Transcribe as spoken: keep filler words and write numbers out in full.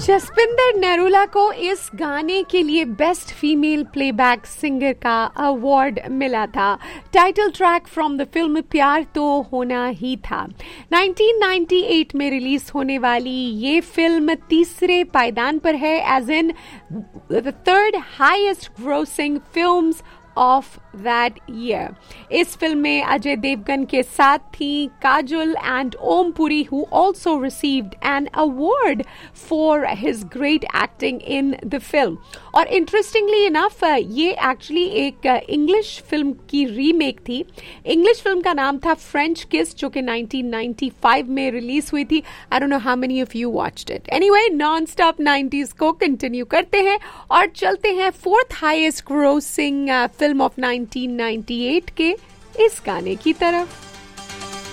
जसपिंदर नरूला को इस गाने के लिए बेस्ट फीमेल प्लेबैक सिंगर का अवार्ड मिला था। Title track from the film प्यार तो होना ही था। नाइनटीन नाइंटी एट में रिलीज होने वाली ये फिल्म तीसरे पायदान पर है, as in the third highest grossing films of that year. इस फिल्म में अजय देवगन के साथ थी Kajol and Om Puri, who also received an award for his great acting in the film. और इंटरेस्टिंगली इनफ ये एक्चुअली एक इंग्लिश फिल्म की रीमेक थी। इंग्लिश फिल्म का नाम था फ्रेंच किस, जो कि नाइनटीन नाइंटी फाइव में रिलीज हुई थी। I don't know how many of you watched it. Anyway, non stop nineties को कंटिन्यू करते हैं और चलते हैं fourth highest grossing film of nineteen ninety eight के इस गाने की तरफ।